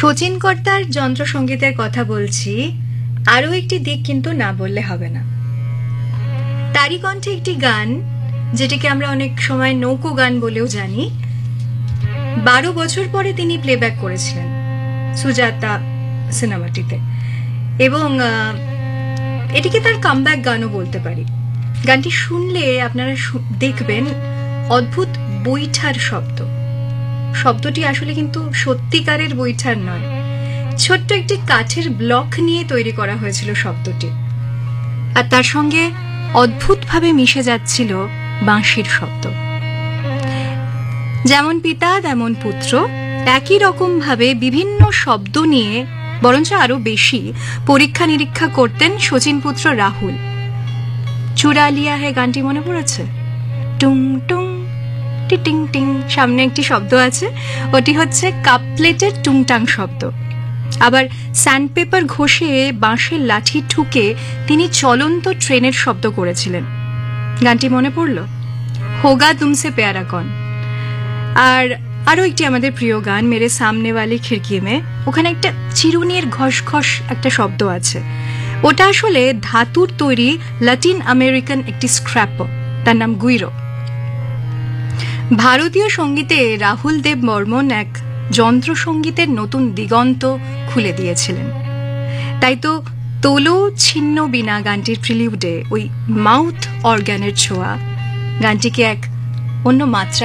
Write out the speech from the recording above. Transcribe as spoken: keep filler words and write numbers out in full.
শচীন কর্তার যন্ত্রসঙ্গীতের কথা বলছি, আরও একটি দিক কিন্তু না বললে হবে না। তারই কণ্ঠে একটি গান, যেটিকে আমরা অনেক সময় নৌকো গান বলেও জানি, বারো বছর পরে তিনি প্লেব্যাক করেছিলেন সুজাতা সিনেমাটিতে, এবং এটিকে তার কামব্যাক গানও বলতে পারি। গানটি শুনলে আপনারা দেখবেন অদ্ভুত বৈঠার শব্দ। শব্দটি আসলে কিন্তু সত্যিকারের বৈঠার নয়, ছোট্ট একটি কাঠের ব্লক নিয়ে তৈরি করা হয়েছিল শব্দটি, আর তার সঙ্গে অদ্ভুতভাবে মিশে যাচ্ছিল বাঁশির শব্দ। যেমন পিতা তেমন পুত্র, একই রকম ভাবে বিভিন্ন শব্দ নিয়ে, বরঞ্চ আরো বেশি পরীক্ষা নিরীক্ষা করতেন শচীন পুত্র রাহুল। চুরা লিয়া হে গানটি মনে পড়েছে? টুং টুং টিং টিং, সামনে একটি শব্দ আছে, ওটি হচ্ছে কাপপ্লেটের টুংটাং শব্দ। আবার স্যান্ডপেপার ঘষে বাঁশের লাঠি ঠুকে তিনি চলন্ত ট্রেনের শব্দ করেছিলেন। গানটি মনে পড়ল? হোগা তুমসে প্যারা কন। আর আরো একটি আমাদের প্রিয় গান, মেরে সামনে ওয়ালি খিড়কি মে, ওখানে একটা চিরুনির ঘস ঘস একটা শব্দ আছে। ওটা আসলে ধাতুর তৈরি লাতিন আমেরিকান একটি স্ক্র্যাপ, তার নাম গুইরো। ভারতীয় সঙ্গীতে রাহুল দেব বর্মন এক যন্ত্রসঙ্গীতের নতুন দিগন্ত খুলে দিয়েছিলেন। তাই তো তোলো ছিন্ন বিনা গানটির প্রিলিউডে ওই মাউথ অর্গানের ছোঁয়া গানটিকে এক অন্য মাত্রা